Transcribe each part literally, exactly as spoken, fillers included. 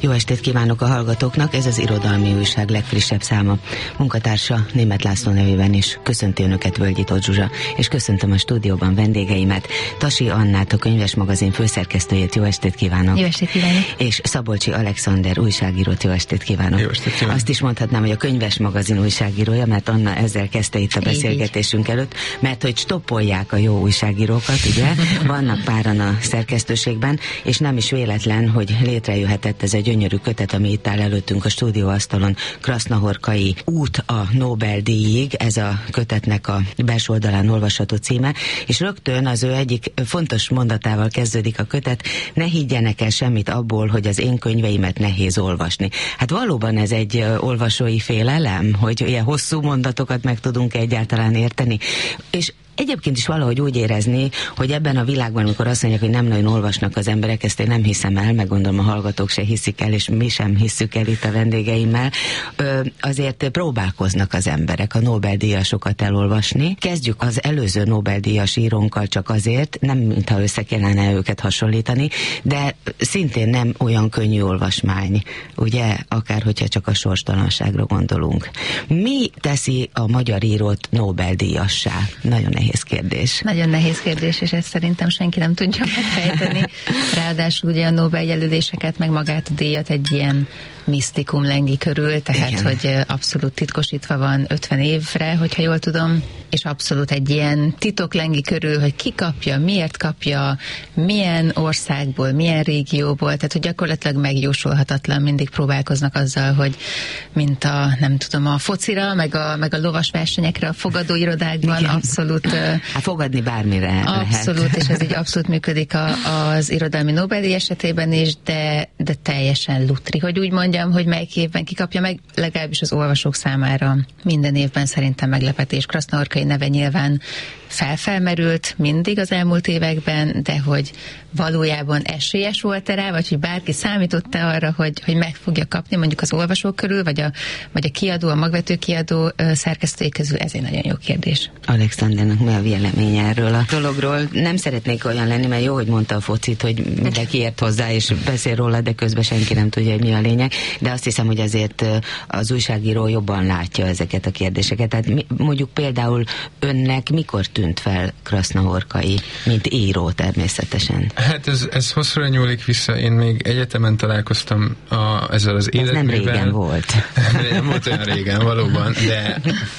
Jó estét kívánok a hallgatóknak, ez az Irodalmi Újság legfrissebb száma. Munkatársa Németh László nevében is köszönti önöket Völgyi Tóth Zsuzsa, és köszöntöm a stúdióban vendégeimet, Tasi Annát, a Könyves Magazin főszerkesztőjét. Jó estét kívánok! Jó estét kívánok! És Szabolcsi Alexander újságírót. Jó estét kívánok! Jó estét kívánok! Azt is mondhatnám, hogy a Könyves Magazin újságírója, mert Anna ezzel kezdte itt a beszélgetésünk előtt, mert hogy stoppolják a jó újságírókat, ugye? Vannak páran a szerkesztőségben, és nem is véletlen, hogy létrejöhetett ez a gyönyörű kötet, ami itt áll előttünk a stúdióasztalon, Krasznahorkai út a Nobel-díjig, ez a kötetnek a belső oldalán olvasható címe, és rögtön az ő egyik fontos mondatával kezdődik a kötet: ne higgyenek el semmit abból, hogy az én könyveimet nehéz olvasni. Hát valóban ez egy olvasói félelem, hogy ilyen hosszú mondatokat meg tudunk egyáltalán érteni, és egyébként is valahogy úgy érezni, hogy ebben a világban, amikor azt mondják, hogy nem nagyon olvasnak az emberek, ezt én nem hiszem el, meg gondolom a hallgatók se hiszik el, és mi sem hisszük el itt a vendégeimmel, ö, azért próbálkoznak az emberek a Nobel-díjasokat elolvasni. Kezdjük az előző Nobel-díjas írónkkal csak azért, nem mintha össze kellene őket hasonlítani, de szintén nem olyan könnyű olvasmány, ugye, akár hogyha csak a sorstalanságra gondolunk. Mi teszi a magyar írót Nobel-díjassá? Nagyon nehéz kérdés. Nagyon nehéz kérdés, és ezt szerintem senki nem tudja megfejteni. Ráadásul ugye a Nobel-jelöléseket, meg magát a díjat egy ilyen misztikum lengi körül, tehát igen, hogy abszolút titkosítva van ötven évre, hogyha jól tudom, és abszolút egy ilyen titok lengi körül, hogy ki kapja, miért kapja, milyen országból, milyen régióból, tehát hogy gyakorlatilag megjósolhatatlan, mindig próbálkoznak azzal, hogy mint a, nem tudom, a focira, meg a, meg a lovas versenyekre a fogadóirodákban, igen, abszolút... Hát fogadni bármire abszolút, lehet. És ez így abszolút működik a, az irodalmi Nobel-díj esetében is, de, de teljesen lutri, hogy úgy mondjam, hogy melyik évben kikapja meg, legalábbis az olvasók számára minden évben szerintem meglepetés. Krasznahorkai neve nyilván felfelmerült mindig az elmúlt években, de hogy valójában esélyes volt-e rá, vagy hogy bárki számított-e arra, hogy, hogy meg fogja kapni mondjuk az olvasók körül, vagy a, vagy a kiadó, a magvető kiadó szerkesztői közül, ez egy nagyon jó kérdés. Alexandernek mi a vélemény erről a dologról? Nem szeretnék olyan lenni, mert jó, hogy mondta a focit, hogy mindenki ért hozzá, és beszél róla, de közben senki nem tudja, hogy mi a lényeg, de azt hiszem, hogy azért az újságíró jobban látja ezeket a kérdéseket. Tehát mi, mondjuk például önnek mikor tűnt fel Krasznahorkai, mint író természetesen? Hát ez, ez hosszúra nyúlik vissza. Én még egyetemen találkoztam a, ezzel az életművel. Ez nem régen volt. Nem, nem volt olyan régen, valóban, de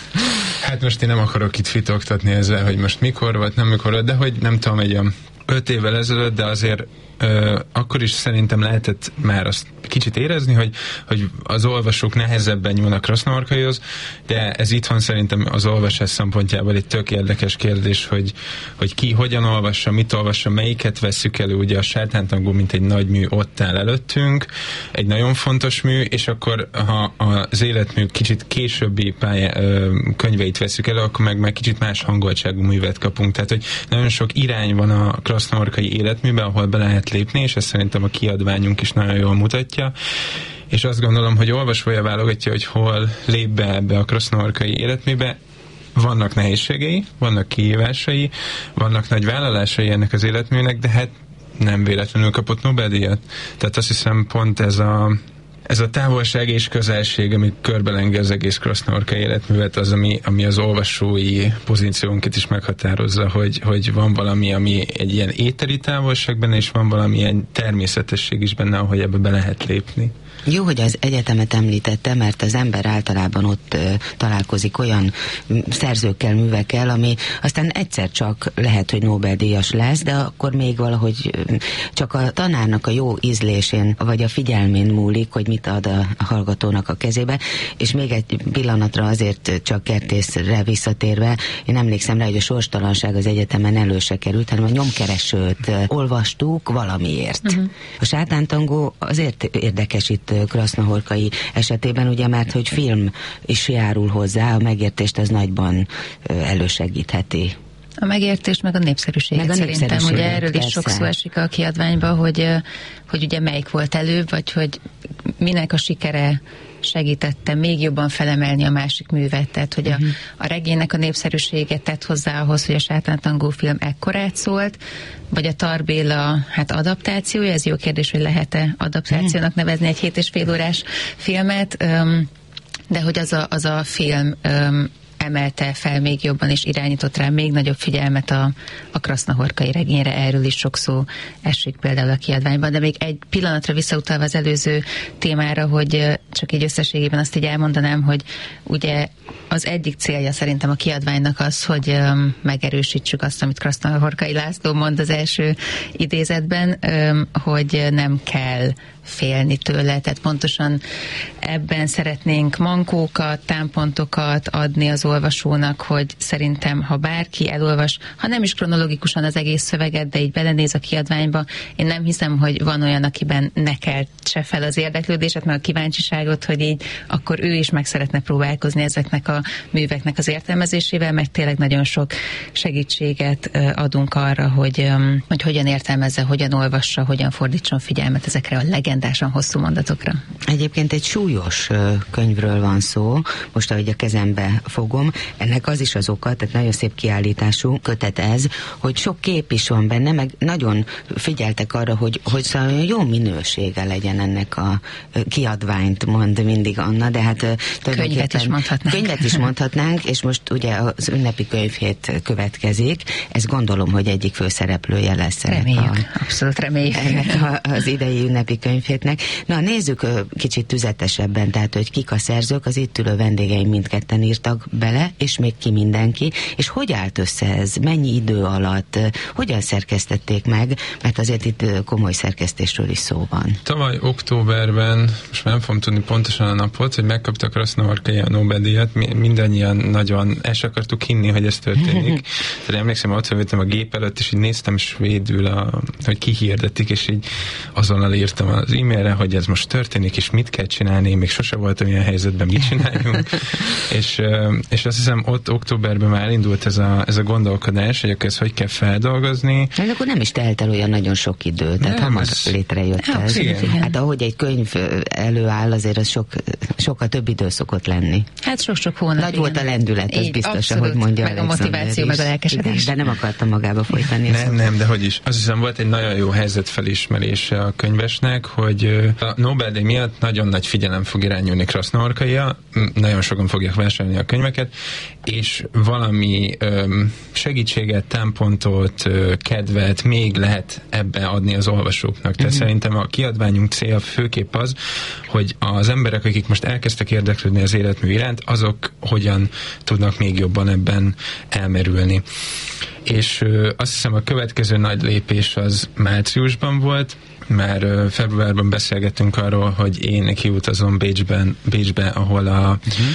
hát most én nem akarok itt fitoktatni ezzel, hogy most mikor volt, nem mikor volt, de hogy nem tudom, egy a öt évvel ezelőtt, de azért Ö, akkor is szerintem lehetett már azt kicsit érezni, hogy, hogy az olvasók nehezebben nyúlnak Krasznahorkaihoz, de ez itthon szerintem az olvasás szempontjából egy tök érdekes kérdés, hogy, hogy ki hogyan olvassa, mit olvassa, melyiket vesszük elő. Ugye a Sátántangó, mint egy nagy mű, ott áll előttünk, egy nagyon fontos mű, és akkor ha az életmű kicsit későbbi pálya, ö, könyveit vesszük elő, akkor meg, meg kicsit más hangoltságú művet kapunk. Tehát, hogy nagyon sok irány van a Krasznahorkai életműben, ahol be lehet lépni, és ezt szerintem a kiadványunk is nagyon jól mutatja. És azt gondolom, hogy olvasója válogatja, hogy hol lép be ebbe a Krasznahorkai életműbe. Vannak nehézségei, vannak kihívásai, vannak nagy vállalásai ennek az életműnek, de hát nem véletlenül kapott Nobel-díjat. Tehát azt hiszem, pont ez a Ez a távolság és közelség, ami körbelengi az egész Krasznahorkai életművet, az, ami, ami az olvasói pozíciónkat is meghatározza, hogy, hogy van valami, ami egy ilyen éteri távolság benne, és van valami ilyen természetesség is benne, ahogy ebbe be lehet lépni. Jó, hogy az egyetemet említette, mert az ember általában ott ö, találkozik olyan szerzőkkel, művekkel, ami aztán egyszer csak lehet, hogy Nobel-díjas lesz, de akkor még valahogy ö, csak a tanárnak a jó ízlésén, vagy a figyelmén múlik, hogy mit ad a, a hallgatónak a kezébe, és még egy pillanatra azért csak Kertészre visszatérve, én emlékszem rá, hogy a sorstalanság az egyetemen elő se került, hanem a nyomkeresőt ö, olvastuk valamiért. Uh-huh. A Sátántangó azért érdekes itt Krasznahorkai esetében, ugye, mert hogy film is járul hozzá, a megértést az nagyban elősegítheti. A megértés, meg a népszerűséget meg a szerintem, népszerűséget, ugye erről persze. Is sok szó esik a kiadványban, hogy, hogy ugye melyik volt előbb, vagy hogy minek a sikere segítette még jobban felemelni a másik művet, tehát hogy a, uh-huh. a regénynek a népszerűsége tett hozzá ahhoz, hogy a Sátántangó film ekkorát szólt, vagy a Tar Béla, hát adaptációja, ez jó kérdés, hogy lehet-e adaptációnak nevezni egy hét és fél órás filmet, de hogy az a, az a film emelte fel még jobban, és irányított rá még nagyobb figyelmet a, a Krasznahorkai regényre. Erről is sok szó esik például a kiadványban, de még egy pillanatra visszautalva az előző témára, hogy csak így összességében azt így elmondanám, hogy ugye az egyik célja szerintem a kiadványnak az, hogy um, megerősítsük azt, amit Krasznahorkai László mond az első idézetben, um, hogy nem kell félni tőle, tehát pontosan ebben szeretnénk mankókat, támpontokat adni az olvasónak, hogy szerintem, ha bárki elolvas, ha nem is kronológikusan az egész szöveget, de így belenéz a kiadványba, én nem hiszem, hogy van olyan, akiben ne keltse fel az érdeklődéset, meg a kíváncsiságot, hogy így akkor ő is meg szeretne próbálkozni ezeknek a műveknek az értelmezésével, mert tényleg nagyon sok segítséget adunk arra, hogy, hogy hogyan értelmezze, hogyan olvassa, hogyan fordítson figyelmet ezekre a legendásan hosszú mondatokra. Egyébként egy súlyos könyvről van szó, most ahogy a kezembe fogom, ennek az is az oka, tehát nagyon szép kiállítású kötet ez, hogy sok kép is van benne, meg nagyon figyeltek arra, hogy, hogy szóval jó minősége legyen ennek a kiadványt, mond mindig Anna, de hát könyvet is mondhatnánk. Könyvet is mondhatnánk, és most ugye az ünnepi könyvhét következik, ez gondolom, hogy egyik főszereplője lesz. Reméljük, a, abszolút reméljük. Ennek a, az idei ünnepi könyvhétnek. Na, nézzük kicsit tüzetesebben, tehát, hogy kik a szerzők, az itt ülő vendégeim mindketten írtak bele, és még ki mindenki, és hogy állt össze ez, mennyi idő alatt, hogyan szerkesztették meg, mert azért itt komoly szerkesztésről is szó van. Tavaly októberben, most nem fogom tudni pontosan a napot, hogy megkaptak Krasznahorkai a Nobel-díjat, mi, mindannyian nagyon el sem akartuk hinni, hogy ez történik. Tehát emlékszem, ott fölvettem a gép előtt, és így néztem svédül, a, hogy kihirdetik, és így azonnal írtam az e-mailre, hogy ez most történik, és mit kell csinálni, én még sose voltam ilyen helyzetben, mit csináljunk. és, és azt hiszem, ott októberben már elindult ez a, ez a gondolkodás, hogy akkor ezt hogy kell feldolgozni. De akkor nem is telt el olyan nagyon sok idő, tehát hamar ez... létrejött ja, ez. Igen. Hát ahogy egy könyv előáll, azért az sok, sokkal több idő szokott lenni. Hát sok-sok hónap. Nagy igen. volt a lendület, ez biztos, abszolút, ahogy mondja meg a motiváció, meg a lelkesedés. De nem akartam magába folytani. Nem, szóval. nem, de hogy is. Azt hiszem, volt egy nagyon jó helyzetfelismerése a könyvesnek, hogy a Nobel-díj miatt nagyon nagy figyelem fog irányulni Krasznahorkaira, nagyon sokan fogják vásárolni a könyveket, és valami öm, segítséget, támpontot, ö, kedvet még lehet ebbe adni az olvasóknak. Tehát uh-huh. szerintem a kiadványunk cél főképp az, hogy az emberek, akik most elkezdtek érdeklődni az életmű iránt, azok hogyan tudnak még jobban ebben elmerülni. És ö, azt hiszem, a következő nagy lépés az márciusban volt, már ö, februárban beszélgettünk arról, hogy én kiutazom Bécsben, Bécsbe, ahol a uh-huh.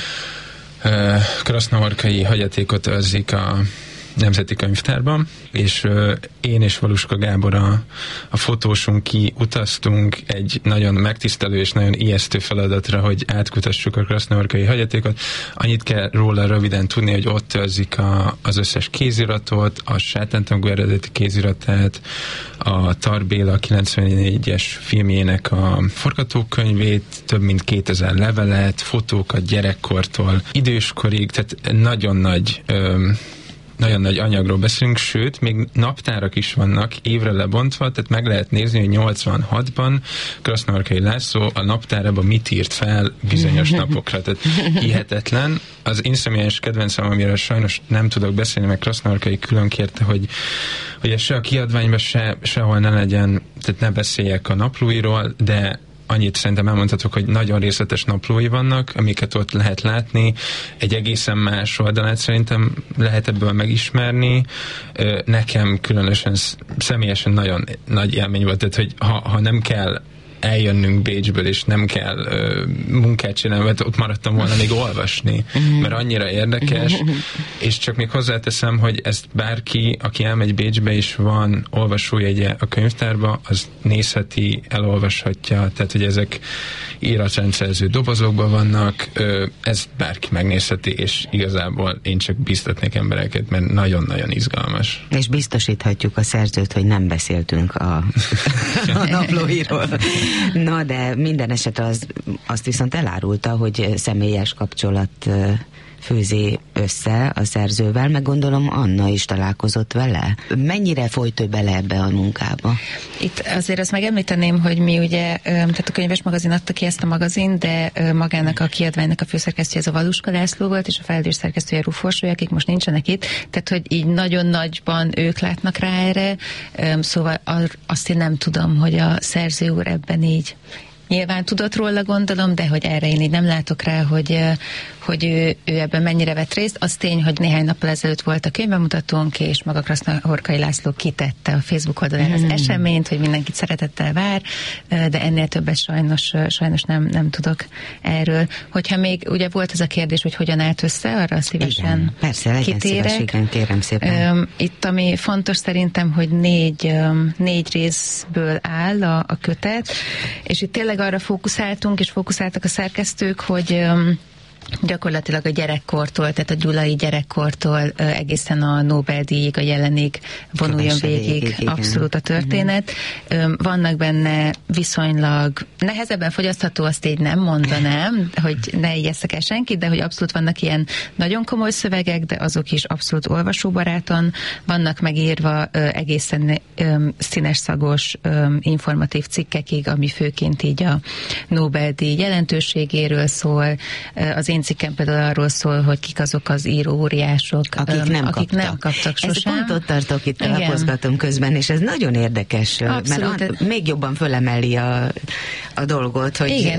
ö, Krasznahorkai hagyatékot őrzik a Nemzeti Könyvtárban, és ö, én és Valuska Gábor a, a fotósunk kiutaztunk egy nagyon megtisztelő és nagyon ijesztő feladatra, hogy átkutassuk a Krasznahorkai hagyatékot. Annyit kell róla röviden tudni, hogy ott őrzik a, az összes kéziratot, a Sátántangó eredeti kéziratát, a Tar Béla kilencvennégyes filmjének a forgatókönyvét, több mint kétezer levelet, fotókat gyerekkortól időskorig, tehát nagyon nagy ö, nagyon nagy anyagról beszélünk, sőt, még naptárak is vannak évre lebontva, tehát meg lehet nézni, hogy nyolcvanhatban Krasznahorkai László a naptárában mit írt fel bizonyos napokra. Tehát hihetetlen. Az én személyes kedvencem, amire sajnos nem tudok beszélni, meg Krasznahorkai külön kérte, hogy, hogy ez se a kiadványban, se, sehol ne legyen, tehát ne beszéljek a naplóiról, de annyit szerintem elmondhatok, hogy nagyon részletes naplói vannak, amiket ott lehet látni. Egy egészen más oldalát szerintem lehet ebből megismerni. Nekem különösen személyesen nagyon nagy élmény volt, tehát, hogy ha, ha nem kell eljönnünk Bécsből, és nem kell uh, munkát csinálni, mert ott maradtam volna még olvasni, mert annyira érdekes, és csak még hozzáteszem, hogy ezt bárki, aki elmegy Bécsbe, és van olvasójegye a könyvtárba, az nézheti, elolvashatja, tehát, hogy ezek íratrendszerző dobozokban vannak, uh, ezt bárki megnézheti, és igazából én csak biztatnék embereket, mert nagyon-nagyon izgalmas. És biztosíthatjuk a szerzőt, hogy nem beszéltünk a, a naplóiról. Na, de minden esetre az, azt viszont elárulta, hogy személyes kapcsolat főzi össze a szerzővel, meg gondolom Anna is találkozott vele. Mennyire folyt ő bele ebbe a munkába? Itt azért azt megemlíteném, hogy mi ugye, tehát a Könyves Magazin adta ki ezt a magazin, de magának a kiadványnak a főszerkesztője ez a Valuska László volt, és a felelős szerkesztője Ruforsóly, akik most nincsenek itt, tehát hogy így nagyon nagyban ők látnak rá erre, szóval azt én nem tudom, hogy a szerző úr ebben így nyilván tudott róla, gondolom, de hogy erre én így nem látok rá, hogy, hogy ő, ő ebben mennyire vett részt. Az tény, hogy néhány nappal ezelőtt volt a könyvbemutatónk, és maga Krasznahorkai László kitette a Facebook oldalán az mm. eseményt, hogy mindenkit szeretettel vár, de ennél többet sajnos, sajnos nem, nem tudok erről. Hogyha még ugye volt ez a kérdés, hogy hogyan állt össze, arra szívesen igen, persze, legyen szíves, igen, kérem szépen. Itt ami fontos szerintem, hogy négy, négy részből áll a, a kötet, és itt tényleg arra fókuszáltunk, és fókuszáltak a szerkesztők, hogy gyakorlatilag a gyerekkortól, tehát a gyulai gyerekkortól egészen a Nobel-díjig, a jelenig vonuljon végig, végig abszolút a történet. Uh-huh. Vannak benne viszonylag nehezebben fogyasztható, azt így nem mondanám, hogy ne ijesszek el senkit, de hogy abszolút vannak ilyen nagyon komoly szövegek, de azok is abszolút olvasóbaráton vannak megírva egészen színes szagos informatív cikkekig, ami főként így a Nobel-díj jelentőségéről szól. Az én cikkem például arról szól, hogy kik azok az író óriások, akik nem akik kaptak. Nem kaptak sosem. Ez pont ott tartok, itt lapozgatom közben, és ez nagyon érdekes, abszolút. Mert még jobban fölemeli a, a dolgot, hogy igen.